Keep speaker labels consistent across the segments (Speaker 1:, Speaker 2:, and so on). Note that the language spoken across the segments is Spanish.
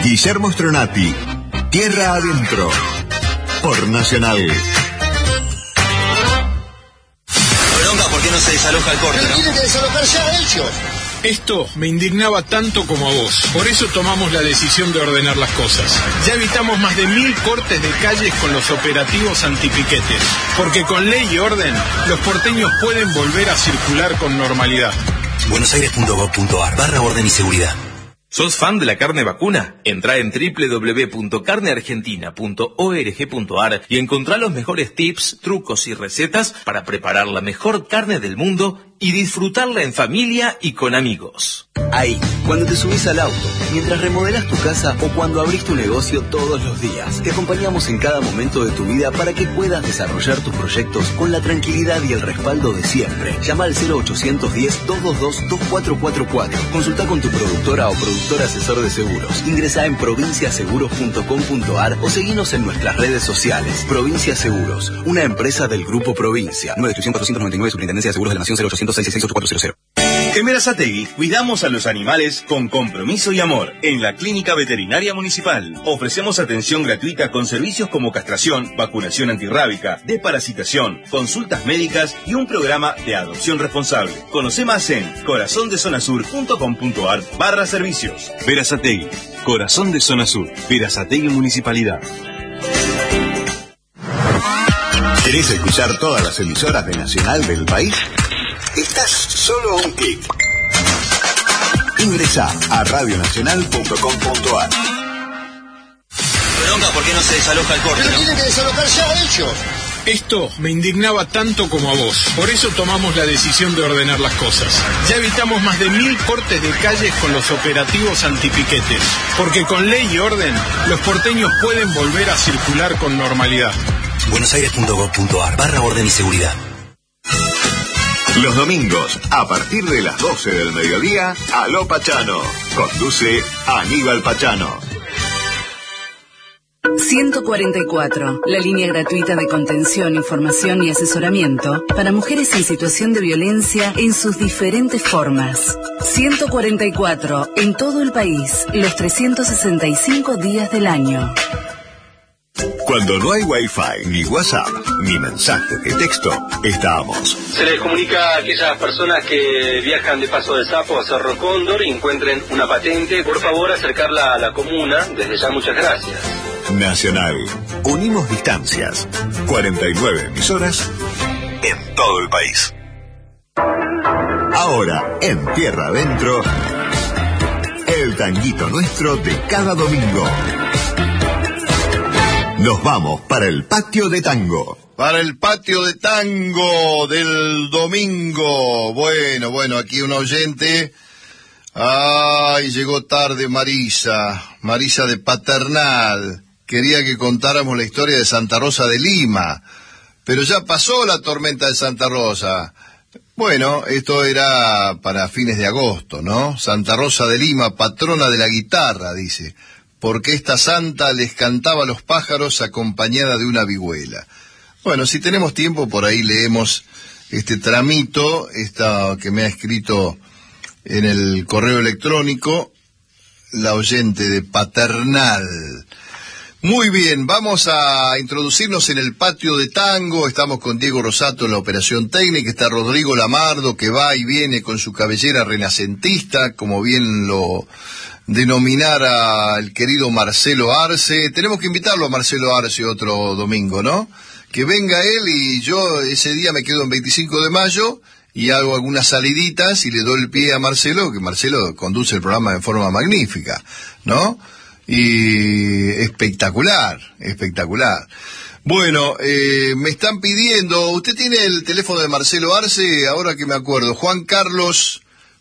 Speaker 1: Guillermo Stronati, Tierra Adentro, por Nacional.
Speaker 2: Bronca, ¿por qué no se desaloja el corte, no?
Speaker 3: Tiene que desalojar ya ellos.
Speaker 4: Esto me indignaba tanto como a vos. Por eso tomamos la decisión de ordenar las cosas. Ya evitamos más de 1000 cortes de calles con los operativos antipiquetes. Porque con ley y orden, los porteños pueden volver a circular con normalidad.
Speaker 2: buenosaires.gov.ar/orden y seguridad.
Speaker 5: ¿Sos fan de la carne vacuna? Entrá en www.carneargentina.org.ar y encontrá los mejores tips, trucos y recetas para preparar la mejor carne del mundo y disfrutarla en familia y con amigos.
Speaker 2: Ahí, cuando te subís al auto, mientras remodelas tu casa o cuando abrís tu negocio todos los días, te acompañamos en cada momento de tu vida para que puedas desarrollar tus proyectos con la tranquilidad y el respaldo de siempre. Llama al 0810-222-2444. Consulta con tu productora o productor asesor de seguros. Ingresá en provinciaseguros.com.ar o seguinos en nuestras redes sociales. Provincia Seguros, una empresa del Grupo Provincia. 98499, Superintendencia de Seguros de la Nación, 0800-666-8400.
Speaker 6: En Berazategui cuidamos a los animales con compromiso y amor. En la Clínica Veterinaria Municipal ofrecemos atención gratuita con servicios como castración, vacunación antirrábica, desparasitación, consultas médicas y un programa de adopción responsable. Conoce más en corazondezonasur.com.ar/servicios. Berazategui, Corazón de Zona Sur, Berazategui Municipalidad.
Speaker 1: ¿Querés escuchar todas las emisoras de Nacional del país? Estás solo a un clic. Ingresá a radionacional.com.ar.
Speaker 2: Bronca, ¿por qué no se desaloja el corte, no?
Speaker 3: Tiene que desalojar ya ellos.
Speaker 4: Esto me indignaba tanto como a vos. Por eso tomamos la decisión de ordenar las cosas. Ya evitamos más de 1000 cortes de calles con los operativos antipiquetes. Porque con ley y orden, los porteños pueden volver a circular con normalidad.
Speaker 2: buenosaires.gov.ar/orden y seguridad.
Speaker 1: Los domingos, a partir de las 12 del mediodía, Aló Pachano. Conduce Aníbal Pachano.
Speaker 7: 144, la línea gratuita de contención, información y asesoramiento para mujeres en situación de violencia en sus diferentes formas. 144, en todo el país, los 365 días del año.
Speaker 1: Cuando no hay Wi-Fi, ni WhatsApp, ni mensaje de texto, estamos.
Speaker 8: Se les comunica a aquellas personas que viajan de Paso de Sapo a Cerro Cóndor y encuentren una patente, por favor acercarla a la comuna. Desde ya, muchas gracias.
Speaker 1: Nacional. Unimos distancias. 49 emisoras en todo el país. Ahora, en Tierra Adentro, el tanguito nuestro de cada domingo. Nos vamos para el patio de tango.
Speaker 9: Para el patio de tango del domingo. Bueno, aquí un oyente. Ay, llegó tarde Marisa de Paternal. Quería que contáramos la historia de Santa Rosa de Lima, pero ya pasó la tormenta de Santa Rosa. Bueno, esto era para fines de agosto, ¿no? Santa Rosa de Lima, patrona de la guitarra, dice, porque esta santa les cantaba a los pájaros acompañada de una vihuela. Bueno, si tenemos tiempo, por ahí leemos este tramito, esta que me ha escrito en el correo electrónico la oyente de Paternal. Muy bien, vamos a introducirnos en el patio de tango. Estamos con Diego Rosato en la operación técnica. Está Rodrigo Lamardo, que va y viene con su cabellera renacentista, como bien lo denominara el querido Marcelo Arce. Tenemos que invitarlo a Marcelo Arce otro domingo, ¿no? Que venga él y yo ese día me quedo en 25 de mayo y hago algunas saliditas y le doy el pie a Marcelo, que Marcelo conduce el programa de forma magnífica, ¿no? Y espectacular. Bueno, me están pidiendo, usted tiene el teléfono de Marcelo Arce, ahora que me acuerdo, Juan Carlos,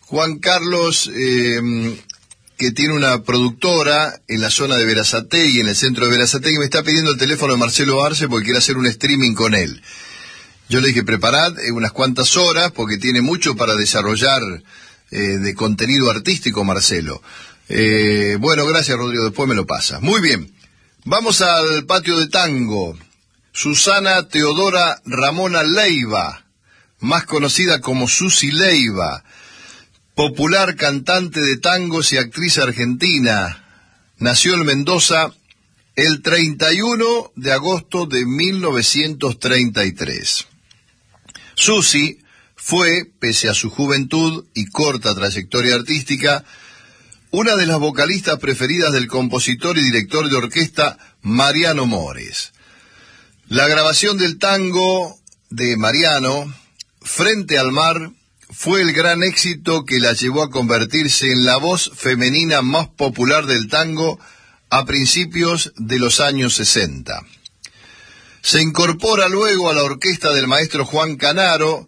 Speaker 9: que tiene una productora en la zona de Berazategui, en el centro de Berazategui, me está pidiendo el teléfono de Marcelo Arce porque quiere hacer un streaming con él. Yo le dije, preparad unas cuantas horas porque tiene mucho para desarrollar de contenido artístico, Marcelo. Bueno, gracias, Rodrigo, después me lo pasa. Muy bien, vamos al patio de tango. Susana Teodora Ramona Leiva, más conocida como Susi Leiva, popular cantante de tangos y actriz argentina, nació en Mendoza el 31 de agosto de 1933. Susi fue, pese a su juventud y corta trayectoria artística, una de las vocalistas preferidas del compositor y director de orquesta Mariano Mores. La grabación del tango de Mariano, Frente al Mar, fue el gran éxito que la llevó a convertirse en la voz femenina más popular del tango a principios de los años 60. Se incorpora luego a la orquesta del maestro Juan Canaro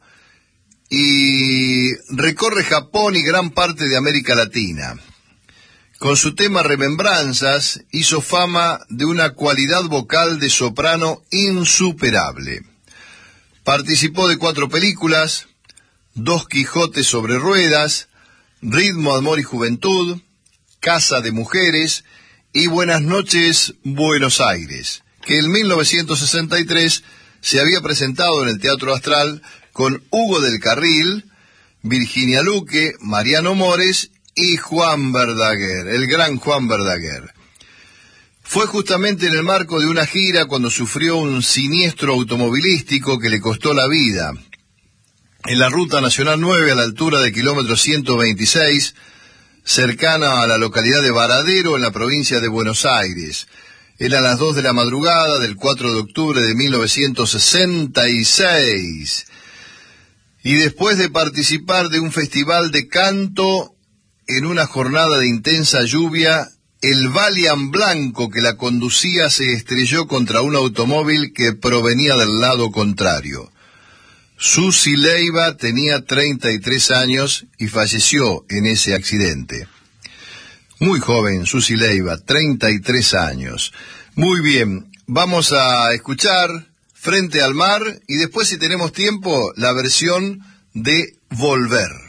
Speaker 9: y recorre Japón y gran parte de América Latina. Con su tema Remembranzas hizo fama de una cualidad vocal de soprano insuperable. Participó de 4 películas, 2 Quijotes sobre ruedas, Ritmo, Amor y Juventud, Casa de Mujeres y Buenas noches, Buenos Aires, que en 1963 se había presentado en el Teatro Astral con Hugo del Carril, Virginia Luque, Mariano Mores y Juan Verdaguer, el gran Juan Verdaguer. Fue justamente en el marco de una gira cuando sufrió un siniestro automovilístico que le costó la vida. En la Ruta Nacional 9, a la altura del kilómetro 126, cercana a la localidad de Varadero, en la provincia de Buenos Aires. Eran las 2 de la madrugada del 4 de octubre de 1966. Y después de participar de un festival de canto en una jornada de intensa lluvia, el Valiant blanco que la conducía se estrelló contra un automóvil que provenía del lado contrario. Susi Leiva tenía 33 años y falleció en ese accidente. Muy joven, Susi Leiva, 33 años. Muy bien, vamos a escuchar Frente al Mar y después, si tenemos tiempo, la versión de Volver.